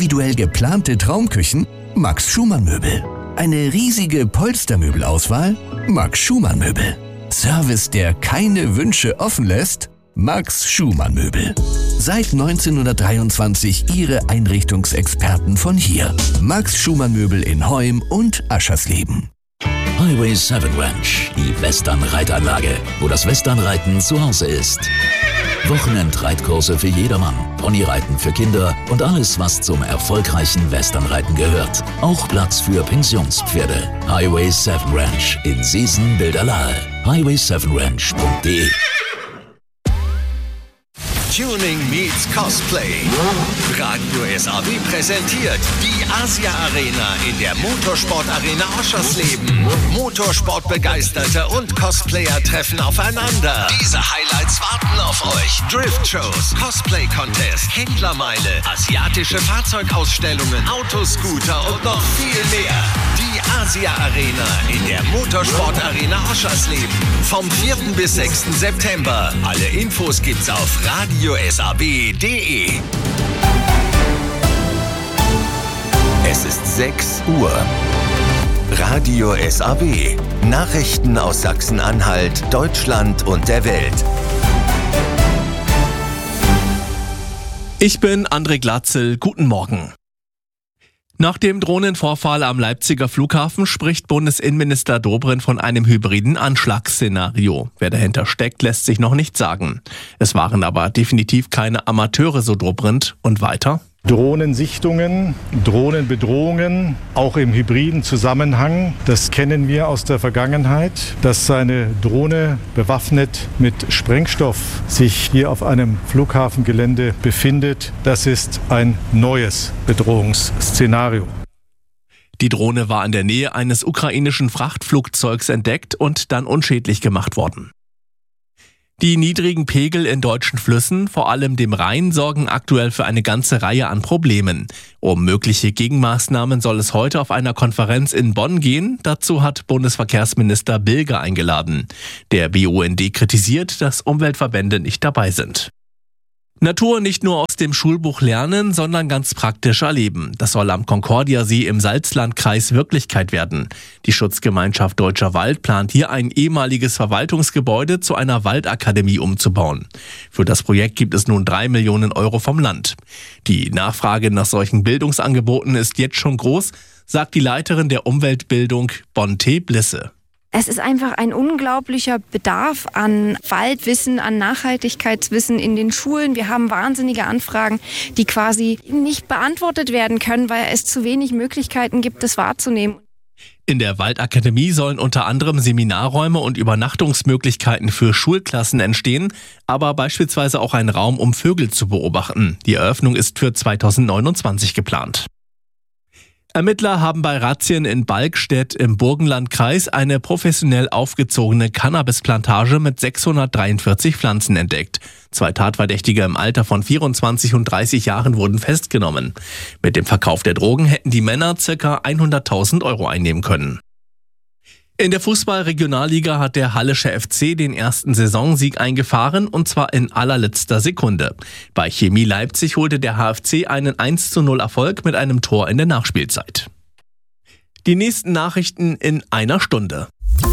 individuell geplante Traumküchen? Max Schumann Möbel. Eine riesige Polstermöbelauswahl? Max Schumann Möbel. Service, der keine Wünsche offen lässt? Max Schumann Möbel. Seit 1923 Ihre Einrichtungsexperten von hier. Max Schumann Möbel in Heum und Aschersleben. Highway 7 Ranch, die Western-Reitanlage, wo das Westernreiten zu Hause ist. Wochenendreitkurse für jedermann, Ponyreiten für Kinder und alles, was zum erfolgreichen Westernreiten gehört. Auch Platz für Pensionspferde. Highway 7 Ranch in Seesen-Bilderlahe. highway7ranch.de. Tuning meets Cosplay. Radio SAW präsentiert die Asia Arena in der Motorsport Arena Oschersleben. Motorsportbegeisterte und Cosplayer treffen aufeinander. Diese Highlights warten auf euch. Drift-Shows, Cosplay-Contest, Händlermeile, asiatische Fahrzeugausstellungen, Autoscooter und noch viel mehr. Die Asia Arena in der Motorsport Arena Oschersleben. Vom 4. bis 6. September. Alle Infos gibt's auf radiosab.de. Es ist 6 Uhr. Radio SAW. Nachrichten aus Sachsen-Anhalt, Deutschland und der Welt. Ich bin André Glatzel. Guten Morgen. Nach dem Drohnenvorfall am Leipziger Flughafen spricht Bundesinnenminister Dobrindt von einem hybriden Anschlagsszenario. Wer dahinter steckt, lässt sich noch nicht sagen. Es waren aber definitiv keine Amateure, so Dobrindt. Und weiter? Drohnensichtungen, Drohnenbedrohungen, auch im hybriden Zusammenhang, das kennen wir aus der Vergangenheit. Dass eine Drohne bewaffnet mit Sprengstoff sich hier auf einem Flughafengelände befindet, das ist ein neues Bedrohungsszenario. Die Drohne war in der Nähe eines ukrainischen Frachtflugzeugs entdeckt und dann unschädlich gemacht worden. Die niedrigen Pegel in deutschen Flüssen, vor allem dem Rhein, sorgen aktuell für eine ganze Reihe an Problemen. Um mögliche Gegenmaßnahmen soll es heute auf einer Konferenz in Bonn gehen. Dazu hat Bundesverkehrsminister Bilger eingeladen. Der BUND kritisiert, dass Umweltverbände nicht dabei sind. Natur nicht nur aus dem Schulbuch lernen, sondern ganz praktisch erleben. Das soll am Concordia-See im Salzlandkreis Wirklichkeit werden. Die Schutzgemeinschaft Deutscher Wald plant hier ein ehemaliges Verwaltungsgebäude zu einer Waldakademie umzubauen. Für das Projekt gibt es nun 3 Millionen Euro vom Land. Die Nachfrage nach solchen Bildungsangeboten ist jetzt schon groß, sagt die Leiterin der Umweltbildung Bonte Blisse. Es ist einfach ein unglaublicher Bedarf an Waldwissen, an Nachhaltigkeitswissen in den Schulen. Wir haben wahnsinnige Anfragen, die quasi nicht beantwortet werden können, weil es zu wenig Möglichkeiten gibt, das wahrzunehmen. In der Waldakademie sollen unter anderem Seminarräume und Übernachtungsmöglichkeiten für Schulklassen entstehen, aber beispielsweise auch ein Raum, um Vögel zu beobachten. Die Eröffnung ist für 2029 geplant. Ermittler haben bei Razzien in Balkstedt im Burgenlandkreis eine professionell aufgezogene Cannabisplantage mit 643 Pflanzen entdeckt. 2 Tatverdächtige im Alter von 24 und 30 Jahren wurden festgenommen. Mit dem Verkauf der Drogen hätten die Männer ca. 100.000 Euro einnehmen können. In der Fußball-Regionalliga hat der Hallische FC den ersten Saisonsieg eingefahren, und zwar in allerletzter Sekunde. Bei Chemie Leipzig holte der HFC einen 1:0 Erfolg mit einem Tor in der Nachspielzeit. Die nächsten Nachrichten in einer Stunde.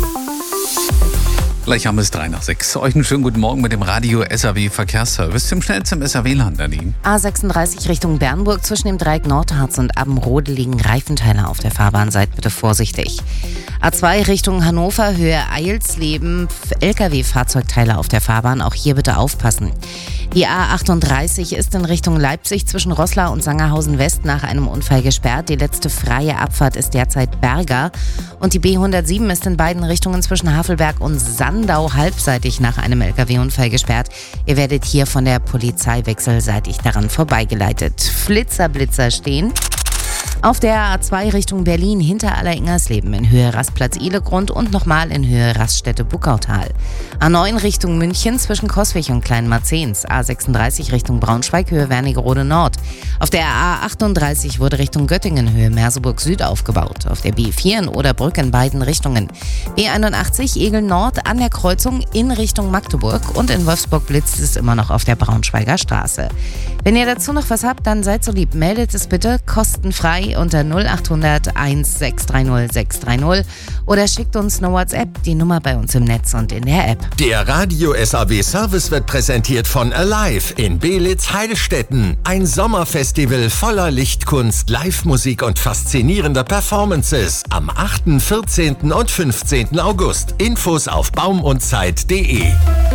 Gleich haben wir es 3:06. Euch einen schönen guten Morgen mit dem Radio SAW Verkehrsservice. Zum schnellsten SAW-Land, Nadine. A36 Richtung Bernburg zwischen dem Dreieck Nordharz und Abbenrode liegen Reifenteile auf der Fahrbahn. Seid bitte vorsichtig. A2 Richtung Hannover, Höhe Eilsleben, LKW-Fahrzeugteile auf der Fahrbahn. Auch hier bitte aufpassen. Die A38 ist in Richtung Leipzig zwischen Roßla und Sangerhausen West nach einem Unfall gesperrt. Die letzte freie Abfahrt ist derzeit Berger. Und die B107 ist in beiden Richtungen zwischen Havelberg und Sandau halbseitig nach einem LKW-Unfall gesperrt. Ihr werdet hier von der Polizei wechselseitig daran vorbeigeleitet. Flitzer stehen. Auf der A2 Richtung Berlin hinter Alleringers-Leben in Höhe Rastplatz-Ihlegrund und nochmal in Höhe Raststätte-Buckautal. A9 Richtung München zwischen Coswig und Kleinmarzens. A36 Richtung Braunschweig Höhe Wernigerode Nord. Auf der A38 wurde Richtung Göttingen Höhe Merseburg Süd aufgebaut. Auf der B4 in Oderbrück in beiden Richtungen. B81 Egel Nord an der Kreuzung in Richtung Magdeburg und in Wolfsburg blitzt es immer noch auf der Braunschweiger Straße. Wenn ihr dazu noch was habt, dann seid so lieb, meldet es bitte kostenfrei unter 0800 1630 630 oder schickt uns eine WhatsApp, die Nummer bei uns im Netz und in der App. Der Radio SAW Service wird präsentiert von Alive in Beelitz-Heilstätten. Ein Sommerfestival voller Lichtkunst, Live-Musik und faszinierender Performances am 8., 14. und 15. August. Infos auf baumundzeit.de.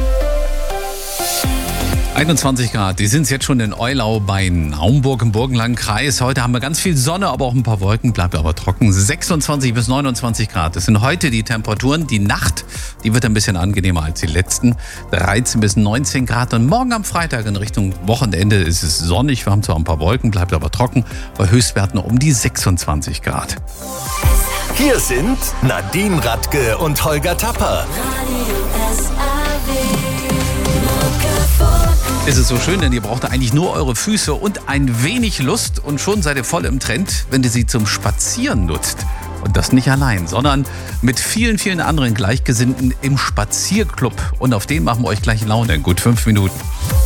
21 Grad, die sind es jetzt schon in Eulau bei Naumburg im Burgenlandkreis. Heute haben wir ganz viel Sonne, aber auch ein paar Wolken, bleibt aber trocken. 26 bis 29 Grad, das sind heute die Temperaturen. Die Nacht, die wird ein bisschen angenehmer als die letzten. 13 bis 19 Grad und morgen am Freitag in Richtung Wochenende ist es sonnig. Wir haben zwar ein paar Wolken, bleibt aber trocken, bei Höchstwerten um die 26 Grad. Hier sind Nadine Radke und Holger Tapper. Es ist so schön, denn ihr braucht eigentlich nur eure Füße und ein wenig Lust und schon seid ihr voll im Trend, wenn ihr sie zum Spazieren nutzt. Und das nicht allein, sondern mit vielen, vielen anderen Gleichgesinnten im Spazierclub. Und auf den machen wir euch gleich Laune in gut 5 Minuten.